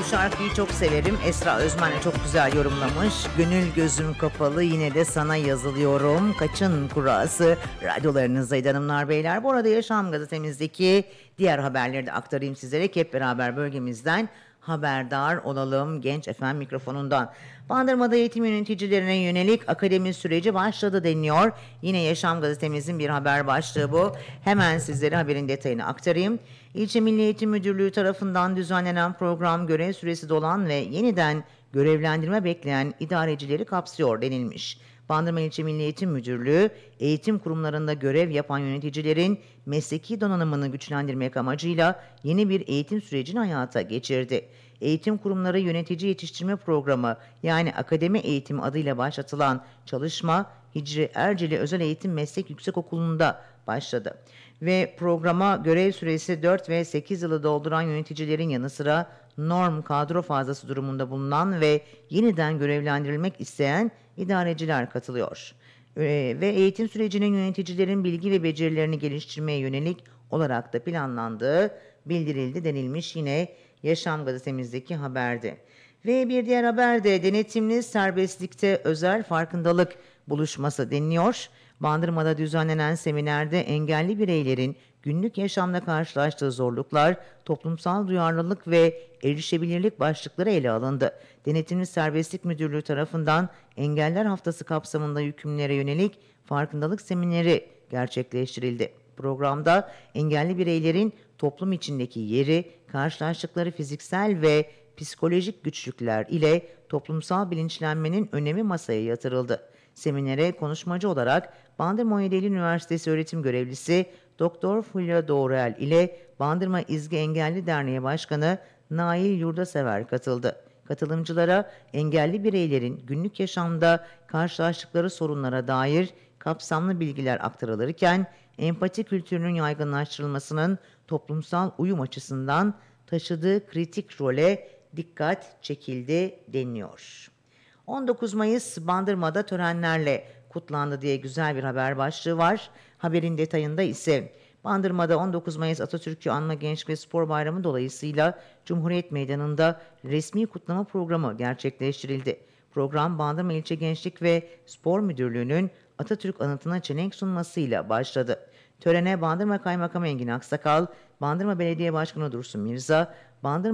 şarkıyı çok severim. Esra Özmen de çok güzel yorumlamış. Gönül gözüm kapalı yine de sana yazılıyorum. Kaçın kurası radyolarınızdaydı hanımlar beyler. Bu arada Yaşam Gazetemizdeki diğer haberleri de aktarayım sizlere. Hep beraber bölgemizden haberdar olalım Genç FM mikrofonundan. Bandırma'da eğitim yöneticilerine yönelik akademi süreci başladı deniliyor. Yine Yaşam Gazetemizin bir haber başlığı bu. Hemen sizlere haberin detayını aktarayım. İlçe Milli Eğitim Müdürlüğü tarafından düzenlenen program görev süresi dolan ve yeniden görevlendirme bekleyen idarecileri kapsıyor denilmiş. Bandırma İlçe Milli Eğitim Müdürlüğü, eğitim kurumlarında görev yapan yöneticilerin mesleki donanımını güçlendirmek amacıyla yeni bir eğitim sürecini hayata geçirdi. Eğitim Kurumları Yönetici Yetiştirme Programı yani Akademi Eğitimi adıyla başlatılan çalışma Hicri Erceli Özel Eğitim Meslek Yüksekokulu'nda başladı. Ve programa görev süresi 4 ve 8 yılı dolduran yöneticilerin yanı sıra norm kadro fazlası durumunda bulunan ve yeniden görevlendirilmek isteyen idareciler katılıyor. Ve eğitim sürecinin yöneticilerin bilgi ve becerilerini geliştirmeye yönelik olarak da planlandığı bildirildi denilmiş yine Yaşam Gazetemizdeki haberde. Ve bir diğer haber de denetimli serbestlikte özel farkındalık buluşması deniliyor. Bandırma'da düzenlenen seminerde engelli bireylerin günlük yaşamda karşılaştığı zorluklar, toplumsal duyarlılık ve erişebilirlik başlıkları ele alındı. Denetimli Serbestlik Müdürlüğü tarafından Engeller Haftası kapsamında yükümlülere yönelik farkındalık semineri gerçekleştirildi. Programda engelli bireylerin toplum içindeki yeri, karşılaştıkları fiziksel ve psikolojik güçlükler ile toplumsal bilinçlenmenin önemi masaya yatırıldı. Seminere konuşmacı olarak Bandırma Oyedeli Üniversitesi öğretim görevlisi Doktor Fulya Doğruel ile Bandırma İzgi Engelli Derneği Başkanı Nail Yurdasever katıldı. Katılımcılara engelli bireylerin günlük yaşamda karşılaştıkları sorunlara dair kapsamlı bilgiler aktarılırken empati kültürünün yaygınlaştırılmasının toplumsal uyum açısından taşıdığı kritik role dikkat çekildi deniliyor. 19 Mayıs Bandırma'da törenlerle kutlandı diye güzel bir haber başlığı var. Haberin detayında ise Bandırma'da 19 Mayıs Atatürk'ü Anma Gençlik ve Spor Bayramı dolayısıyla Cumhuriyet Meydanı'nda resmi kutlama programı gerçekleştirildi. Program Bandırma İlçe Gençlik ve Spor Müdürlüğü'nün Atatürk anıtına çelenk sunmasıyla başladı. Törene Bandırma Kaymakamı Engin Aksakal, Bandırma Belediye Başkanı Dursun Mirza, Bandırma